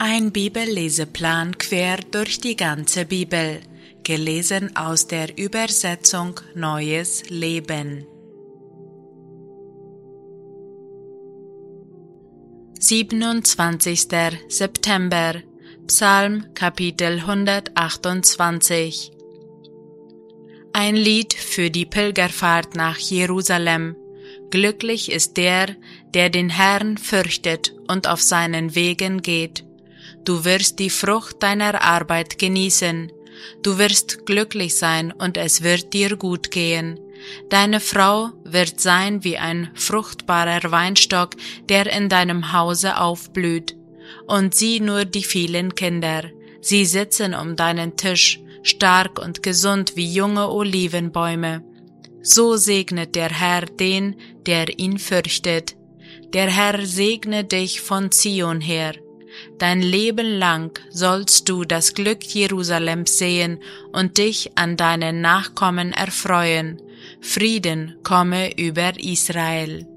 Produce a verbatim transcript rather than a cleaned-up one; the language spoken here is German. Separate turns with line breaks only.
Ein Bibelleseplan quer durch die ganze Bibel, gelesen aus der Übersetzung Neues Leben. siebenundzwanzigster September, Psalm Kapitel hundertachtundzwanzig. Ein Lied für die Pilgerfahrt nach Jerusalem. Glücklich ist der, der den Herrn fürchtet und auf seinen Wegen geht. Du wirst die Frucht deiner Arbeit genießen. Du wirst glücklich sein und es wird dir gut gehen. Deine Frau wird sein wie ein fruchtbarer Weinstock, der in deinem Hause aufblüht. Und sieh nur die vielen Kinder. Sie sitzen um deinen Tisch, stark und gesund wie junge Olivenbäume. So segnet der Herr den, der ihn fürchtet. Der Herr segne dich von Zion her. Dein Leben lang sollst du das Glück Jerusalems sehen und dich an deinen Nachkommen erfreuen. Frieden komme über Israel.